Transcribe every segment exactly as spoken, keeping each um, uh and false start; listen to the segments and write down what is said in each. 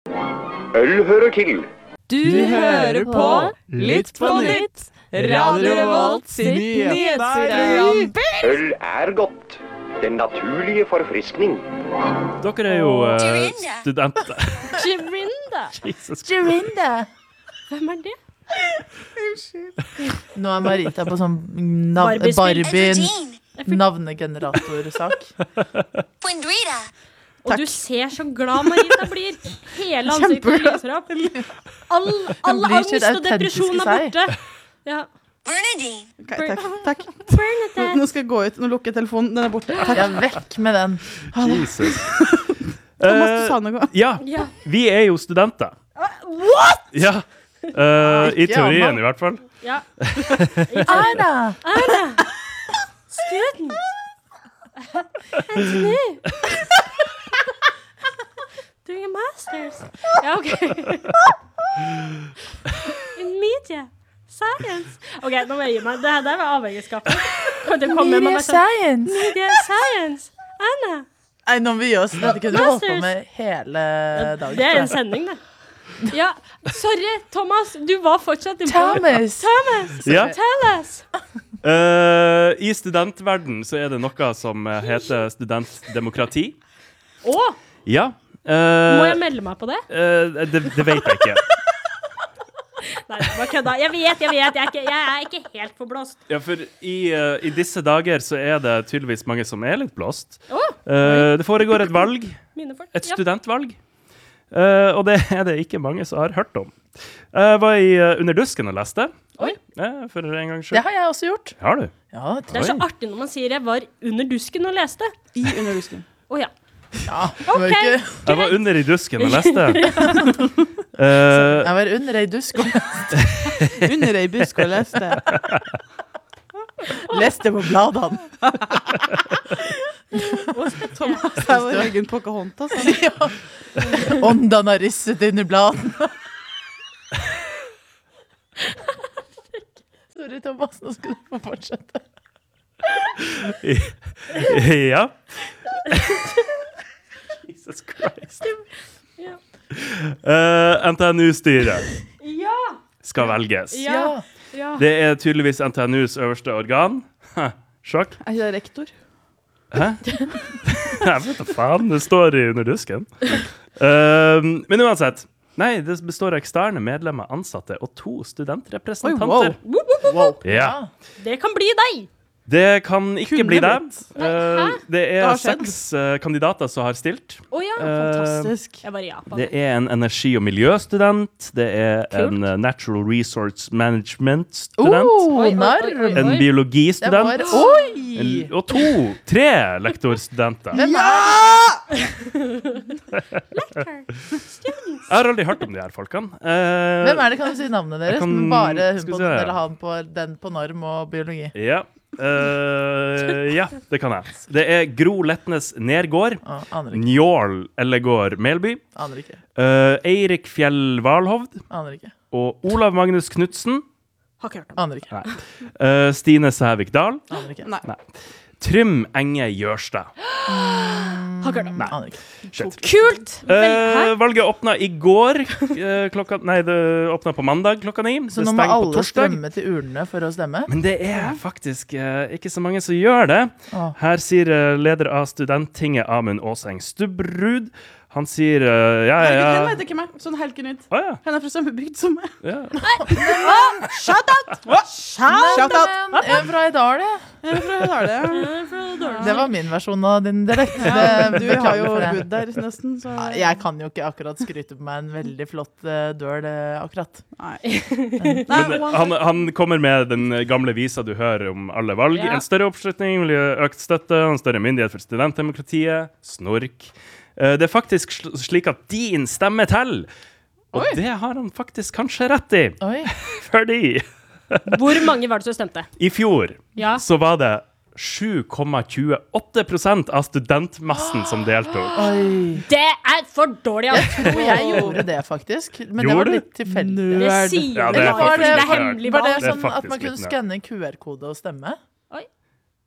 Øl hører til. Du hører på Litt på nytt. Radio Revolt sin nyhetsprogram. Øl er godt. Den naturlige forfriskning. Dere er jo uh, studenter. Jirinda. Jesus. Jirinda. Hvem er det? Nå er Marita på sånn nav- Barbie-spill. Barbie navnegeneratorsak. Og du ser så glad Marita blir. Hele ansiktet lyser opp. All, all blir angst sitt og depresjon er autentiske borte. Ja. Okay, takk, takk. Bernadette. Nå skal jeg gå ut, nå lukker jeg telefonen, den er borte. Jeg er vekk med den. Jesus. Thomas, du Uh, sa noe. ja, Ja. vi er jo studenter. What? Ja. Uh, I Ikke teorien Anna. i hvert fall. Ja. Anna! Anna. Student. Anthony. Doing a masters. Ja, ok. In media. Science. Ok, nå må jeg gi meg. Det her der var avhengighetsskapet. Kan du komme med Media meg sånn? science. Media science. Anna. Nei, nå må vi gi oss. Dette kunne du holdt på Masters. med hele dagen. Det er en sending, det. Ja, sorry, Thomas. Du var fortsatt i Thomas. Thomas. Ja. Tell us. Uh, I studentverden så er det noe som uh, heter studentdemokrati. Å, Ja. må Uh, jeg melde meg på det? uh, det, det vet jeg ikke. Nei, det var kødda. Jeg vet, jeg vet. Jeg er ikke, jeg er ikke helt forblåst. Ja, for i, uh, i disse dager så er det tydeligvis mange som er litt blåst. Å, Uh, det foregår et valg, mine folk. et Ja. studentvalg. Uh, og det er det ikke mange som har hørt om. Jeg var i uh, Under dusken og leste. Oi. Ja, for en gang Det skyld. har jeg også gjort. Har du? Ja, Det er så artig når man sier jeg var under dusken og leste. I underdusken. Å ja. ja. Det var Ok. ikke, Jeg var under i dusken og leste. Uh, jeg var under ei dusk og Under ei busk og leste. leste på bladene. Thomas, jeg var egen Pocahontas. Altså. Åndene har risset under bladene. Sorry, Thomas. Nå skal du få fortsette. ja. Jesus Christ. Ja. Uh, N T N U-styret Ja. skal velges. Ja. Ja. Det er tydeligvis N T N U's øverste organ. Ha, sjokk. Er ikke det rektor? Hæ? Jeg vet da faen, det står i Under dusken. Uh, men uansett. Nei, det består av eksterne medlemmer, ansatte og to studentrepresentanter. Oi, wow. Wow. Ja. Det kan bli deg. Det kan ikke Kunne bli det. blitt. Uh, det er Det har skjedd. seks uh, kandidater som har stilt. Å ja. Uh, Fantastisk. Jeg var i Japan. Det er en energi- og miljøstudent. Det er Kult. en uh, natural resource management-student. Oh, Oi, oi, narr. oi, oi. En Det biologistudent. var Oi! En, og to, tre lektorstudenter. Hvem er Jeg har aldri hørt om de her folkene. Uh, Hvem er det? Kan du si navnet deres? Jeg kan- Men bare hun skal på, vi se. eller han på den på norm og biologi. Ja. Uh, ja, det kan jeg. Det er Gro Letnes Nergård, Ah, aner ikke. Njål Ellegård Melby, Aner ikke. uh, Eirik Fjell Valhovd Aner ikke. og Olav Magnus Knudsen. Har ikke hørt om. Aner ikke. Uh, Stine Sævik Dahl. Aner ikke. Nei. Trym Enge Gjørstad. Har ikke hørt om. Aner ikke. Shit. Kult. Vel, hæ? Uh, valget åpna i går. Uh, klokka, nei, det åpna på mandag klokka ni. Så Det nå må stenger på alle torsdag. strømme til urnene for å stemme? Men det er faktisk uh, ikke så mange som gjør det. Åh. Her sier uh, leder av Studenttinget, Amund Åseng Stubbrud. Han sier uh, ja, ja, Herregud, ja. den vet jeg ikke meg. Sånn helt nytt. Å, ja, Han er fra samme bygd som meg. ja. Shout out! Shout out! Men jeg er fra Italia. Jeg er fra Dale. Det var min versjon av din dialekt. Ja, Det- du har jo beklager for det. bodd der nesten, så Jeg kan jo ikke akkurat skryte på meg en veldig flott uh, døl, uh, akkurat. Nei. Men Nei, han, han kommer med den gamle visa du hører om alle valg. Ja. En større oppslutning vil gi økt støtte, en større myndighet for studentdemokratiet, snork. Eh, Det er faktisk sl- slik at din stemme til. Og Oi. det har han faktisk kanskje rett i. Oi. Fordi Hvor mange var det som stemte? i fjor Ja. så var det sju komma tjueåtte prosent av studentmassen som deltok. Oi. Det er for dårlig. Jeg Altså. tror jeg gjorde det, faktisk. Men det Gjorde var du? litt tilfeldig. Det sier Ja, det, det er var, Var det, det, det er var, hemmelig var det valg. Det er sånn at faktisk man kunne litt nerd. skanne en Q R-kode og stemme?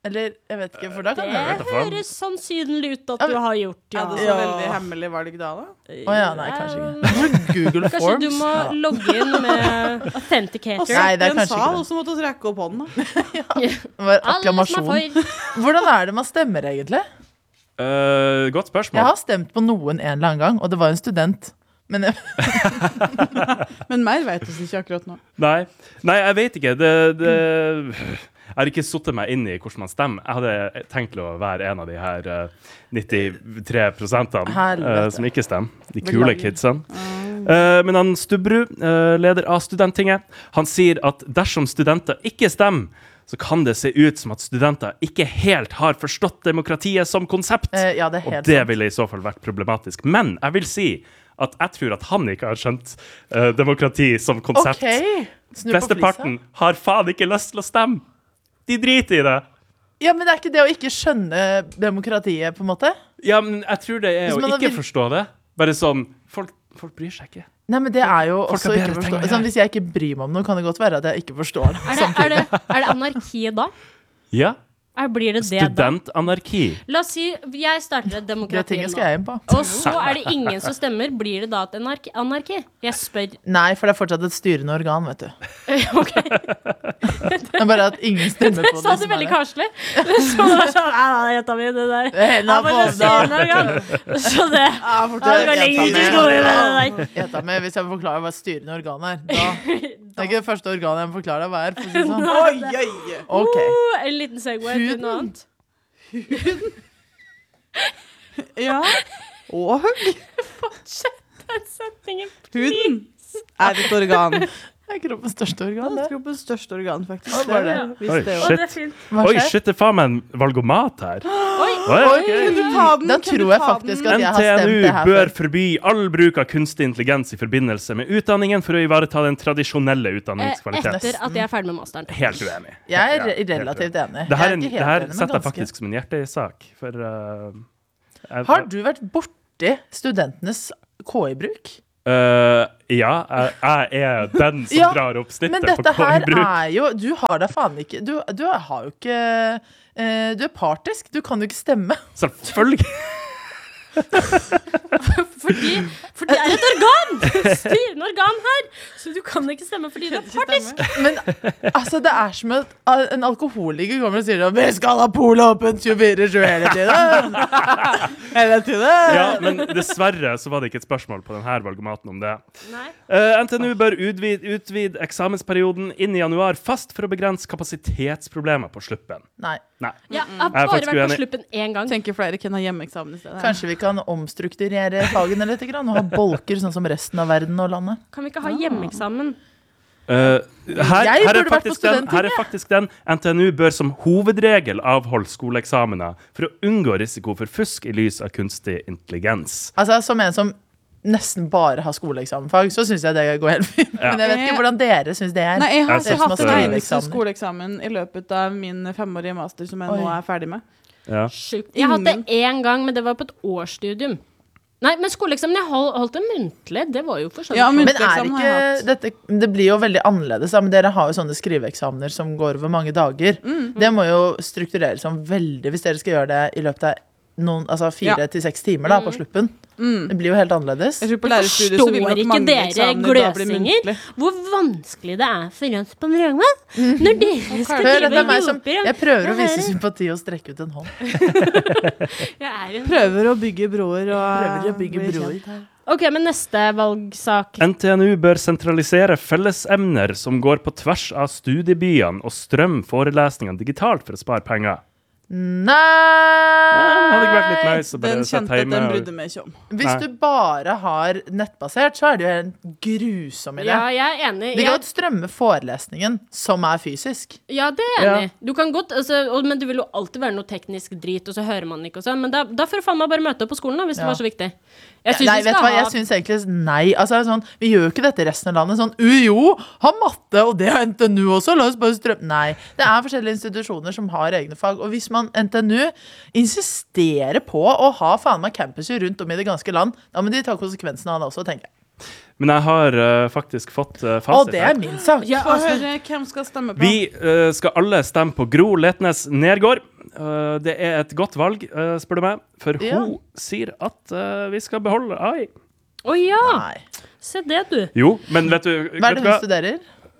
Eller, jeg vet ikke, for da kan Det det vet da faen. høres sannsynlig ut at Ja, du har gjort, Ja, ja. det er så veldig hemmelig valg da, da. Åja, nei, kanskje ikke Google Kanskje Forms du må Ja. logge inn med Og Authenticator. Nei, det er en kanskje ikke sal, det. og så måtte vi rekke opp hånden da. Det var Alle som akklamasjon er for. Hvordan er det man stemmer egentlig? Eh, godt Jeg spørsmål. har stemt på noen en eller annen gang, og det var en student Men jeg, Men mer vet vi ikke akkurat nå. Nei. Nei, jeg vet ikke. Det, det Jeg har ikke suttet meg inn i hvordan man stemmer. Jeg hadde tenkt å være en av de her uh, nittitre prosentene Helvete. uh, som ikke stemmer. De kule Beklager. kidsene. Uh, men han Stubberud, uh, leder av Studenttinget, han sier at dersom studenter ikke stemmer, så kan det se ut som at studenter ikke helt har forstått demokratiet som konsept. eh, ja, det er Og helt det sant ville i så fall vært problematisk. Men jeg vil si at jeg tror at han ikke har skjønt uh, demokrati som konsept. Ok, snu på Flesteparten flisa har faen ikke lyst til å stemme. De driter i det. Ja, men det er ikke det å ikke skjønne demokratiet på en måte Ja, men jeg tror det er Hvis å man ikke vil- forstå det. Bare sånn, folk, folk bryr seg ikke. Nei, men det er jo Folk også har ikke bedre ting å forstå gjøre. sånn, Hvis jeg ikke bryr meg om noe, kan det godt være at jeg ikke forstår det Er det, er det, er det anarkiet da? Ja, Er, blir det det da? studentanarki. La oss si jeg starter et Det demokrati tinget nå. skal jeg inn på Og så er det ingen som stemmer. Blir det da et anarki? anarki? Jeg spør. Nei, for det er fortsatt et styrende organ, vet du Ok, Det er bare at ingen stemmer på det sa du som er veldig det. karslig. Så det var sånn, nei, jenta mi, det der. Det er Ja, hendene men på det ser ovnen. noe gang. Så det Ja, Ja, det går lenger ut i Jenta skolen med mi. det der. Jenta mi, hvis jeg forklarer hva et styrende organ er da, Det er ikke det første organet jeg må forklare deg hva er for å si det sånn. Oi, oi, oi. Ok, Oh, en liten segway til Huden. noe annet. Ja. Og hugg. Den setningen. Huden er et organ. det er kroppens største Ja, organ det det. er kroppens største organ, faktisk. Å, bare det. Ja. Visste Oi, det jo. Å, shit. det er fint. Hva Oi, skjer? shit, det er faen meg en valgomat her. Oi, Oi, Oi, ok. Kan du ta den? Da Kan du tror jeg ta faktisk den? at jeg har stemt NTNU det her bør før. forby all bruk av kunstig intelligens i forbindelse med utdanningen for å ivareta den tradisjonelle Eh, utdanningskvaliteten. Etter at jeg er ferdig med masteren. Helt uenig. Jeg er Ja, helt relativt enig Det her, Jeg er en, ikke det helt her enig, men setter jeg ganske. faktisk som en hjertesak, for uh, jeg, Har du vært borti studentenes K I-bruk? Uh, ja, jeg, jeg er den som Ja, drar opp snittet Men på dette her K I-bruk. er jo Du har da faen ikke Du, du har jo ikke eh, Du er partisk, du kan jo ikke stemme Selvfølgelig. Fordi, for det er et organ! Styrende organ her! Så du kan ikke stemme fordi du er partisk. Men altså, det er som at ah, en alkoholiker kommer og sier at vi skal ha polet åpent tjuefire sju hele tiden. Hele tiden. Ja, men dessverre så var det ikke et spørsmål på denne valgomaten om det. Nei. Uh, N T N U bør utvide, utvide eksamensperioden inn i januar fast for å begrense kapasitetsproblemer på sluppen. Nei, Nei. Ja, jeg har Jeg er bare faktisk vært på uenig. sluppen én gang. Tenker flere kan ha hjemmeeksamen i stedet. kanskje vi kan omstrukturere fagene litt grann, og ha bolker sånn som resten av verden og landet. Kan vi ikke ha hjemmeeksamen? Uh, her, Jeg her, er burde vært på faktisk den, studenttinget. her er faktisk den N T N U bør som hovedregel avholde skoleeksamener for å unngå risiko for fusk i lys av kunstig intelligens. Altså, som en som nesten bare har skoleeksamenfag, så syns jeg det går helt fint. Ja. Men jeg vet ikke hvordan dere syns det er. Nei, jeg har Jeg ikke synes hatt det en er- eneste skoleeksamen i løpet av min femårige master som jeg Oi. nå er ferdig med. Ja. Sjukt. Jeg har hatt det Ingen. én gang, men det var på et årsstudium. Nei, men skoleeksamen, jeg holdt, holdt det muntlig. Det var jo for sånn. Ja, men- Men er Muntligeksamen har jeg ikke dette, det blir jo veldig annerledes, da, men dere har jo sånne skriveeksamener som går over mange dager. Mm. Det må jo struktureres om veldig hvis dere skal gjøre det i løpet av noen, altså fire Ja. til seks timer da, på sluppen. Mm. Det blir jo helt annerledes. Jeg tror på Jeg lærerstudiet så vil forstår nok ikke mange dere eksamener da bli gløsinger muntlig. hvor vanskelig det er for oss på Drømmen når dere skal Hør, dette drive er meg som, og rope. jeg prøver å Det vise er- sympati og strekke ut en hånd. Jeg er en... Prøver å bygge broer og Prøver å bygge bli broer. kjent. Ok, men neste valgsak. N T N U bør sentralisere fellesemner som går på tvers av studiebyene, og strømme forelesningene digitalt for å spare penger. Nei! Det hadde ikke vært litt nice å Den bare kjente sette at den hjemme. brydde meg ikke om. Hvis Nei. du bare har nettbasert, så er det jo en grusom idé. Ja, jeg er enig. De kan Jeg, godt strømme forelesningen, som er fysisk. ja, det er jeg enig. i. Du kan godt, altså, og, men det vil jo alltid være noe teknisk drit, og så hører man ikke og sånn. Men da, da får du faen meg bare møte opp på skolen, da, hvis Ja. det var så viktig. Jeg synes Nei, vi vet du skal hva, jeg ha... syns egentlig nei. Altså, sånn, vi gjør jo ikke dette i resten av landet. Sånn, U jo, ha matte, og det har N T N U også. La oss bare strømme. Nei. Det er forskjellige institusjoner som har egne fag. Og hvis man N T N U insisterer på å ha faen meg campuser rundt om i det ganske land, da må de ta konsekvensen av det også, tenker jeg. Men jeg har uh, faktisk fått uh, Å, fasit. det er min sak. Ja, Få høre hvem skal stemme på. Vi uh, skal alle stemme på Gro Letnes Nergård. Uh, det er et godt valg, uh, spør du meg. For Ja. hun sier at uh, vi skal beholde A I. Å ja! Nei. Se det, du. Jo, men vet du, Hva er vet det du hun studerer?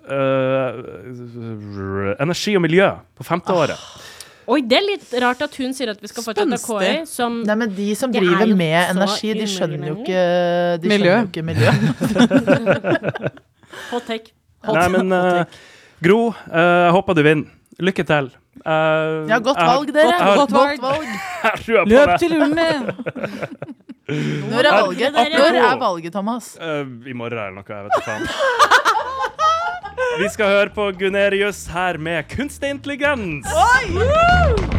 Uh, energi og miljø på femte året. Oi, det er litt rart at hun sier at vi skal fortsette K I, Spenstig. som Nei, men de som Det er driver jo med så energi, de skjønner jo ikke De Miljø. skjønner jo ikke miljø. hot take. Nei, men uh, Gro, uh, jeg håper du vinner. Lykke til. Uh, Ja, godt jeg har- valg, dere. jeg har- Godt valg. valg. jeg har trua på Løp deg. til urne! Når er valget? Dere- Når er valget, Thomas? Uh, I morgen eller noe, jeg vet ikke faen. Vi skal høre på Gunerius her med kunstig intelligens.